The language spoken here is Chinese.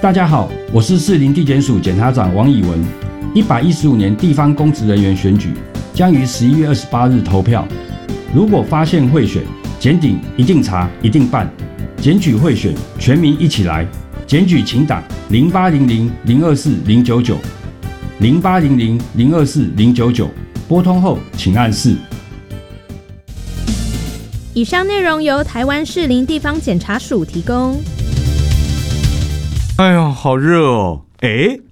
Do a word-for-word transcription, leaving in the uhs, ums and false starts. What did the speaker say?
大家好，我是士林地检署检察长王以文。一百一十五年地方公职人员选举将于十一月二十八日投票。如果发现贿选，检警一定查，一定办。检举贿选，全民一起来。检举请打零八零零零二四零九九零八零零零二四零九九，拨通后请按四。 以上内容由台湾士林地方检察署提供。 哎呦，好热哦！哎。